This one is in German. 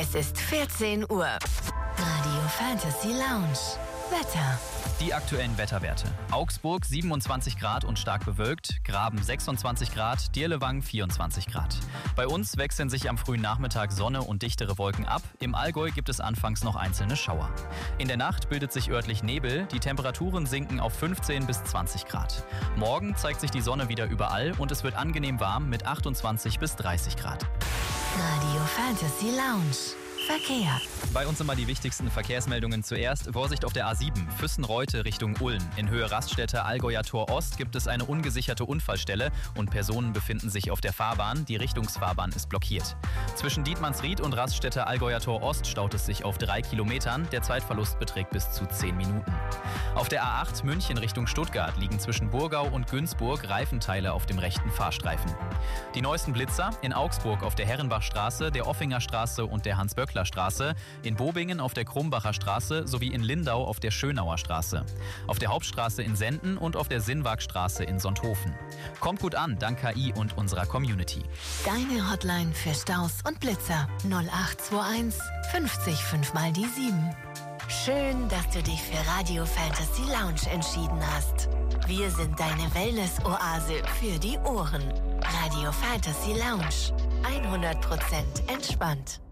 Es ist 14 Uhr. Radio Fantasy Lounge. Wetter. Die aktuellen Wetterwerte. Augsburg 27 Grad und stark bewölkt, Graben 26 Grad, Dirlewang 24 Grad. Bei uns wechseln sich am frühen Nachmittag Sonne und dichtere Wolken ab. Im Allgäu gibt es anfangs noch einzelne Schauer. In der Nacht bildet sich örtlich Nebel, die Temperaturen sinken auf 15 bis 20 Grad. Morgen zeigt sich die Sonne wieder überall und es wird angenehm warm mit 28 bis 30 Grad. Radio Fantasy Lounge. Verkehr. Bei uns immer die wichtigsten Verkehrsmeldungen zuerst. Vorsicht auf der A7, Füssen-Reute Richtung Ulm. In Höhe Raststätte Allgäuer Tor Ost gibt es eine ungesicherte Unfallstelle und Personen befinden sich auf der Fahrbahn. Die Richtungsfahrbahn ist blockiert. Zwischen Dietmannsried und Raststätte Allgäuer Tor Ost staut es sich auf 3 Kilometern. Der Zeitverlust beträgt bis zu 10 Minuten. Auf der A8 München Richtung Stuttgart liegen zwischen Burgau und Günzburg Reifenteile auf dem rechten Fahrstreifen. Die neuesten Blitzer in Augsburg auf der Herrenbachstraße, der Offinger Straße und der Hans-Böckler-Straße, in Bobingen auf der Krumbacher Straße sowie in Lindau auf der Schönauer Straße, auf der Hauptstraße in Senden und auf der Sinnwagstraße in Sonthofen. Kommt gut an, dank KI und unserer Community. Deine Hotline für Staus und Blitzer 0821 50 5 mal die 7. Schön, dass du dich für Radio Fantasy Lounge entschieden hast. Wir sind deine Wellness-Oase für die Ohren. Radio Fantasy Lounge. 100% entspannt.